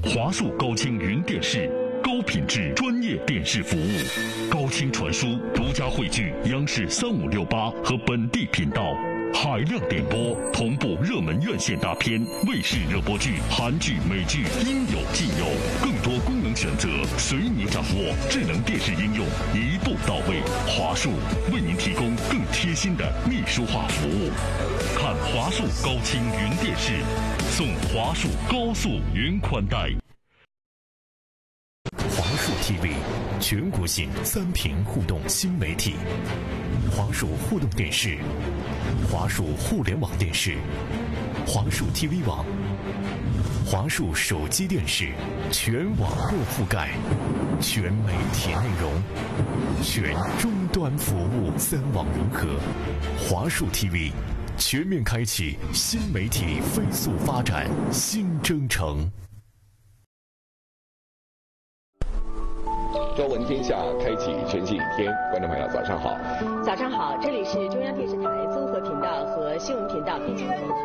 华数高清云电视，高品质专业电视服务，高清传输，独家汇聚央视3568和本地频道，海量点播，同步热门院线大片、卫视热播剧、韩剧、美剧，应有尽有。更多功能选择随你掌握，智能电视应用一步到位。华数为您提供更贴心的秘书化服务。看华数高清云电视，送华数高速云宽带。 华数 TV 全国性3屏互动新媒体，华数互动电视、华数互联网电视、华数 TV 网、华数手机电视，全网络覆盖，全媒体内容，全终端服务，3网融合。华数 TV 全面开启新媒体飞速发展新征程。 朝闻天下，开启全新一天。观众朋友，早上好！ 早上好，这里是中央电视台综合频道和新闻频道并行播出。